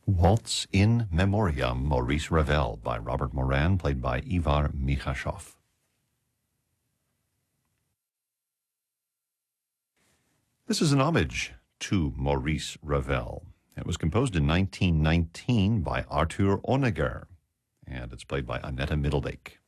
Waltz in Memoriam, Maurice Ravel, by Robert Moran, played by Ivar Mikhashov. This is an homage to Maurice Ravel. It was composed in 1919 by Arthur Honegger, and it's played by Annette Middelbeek.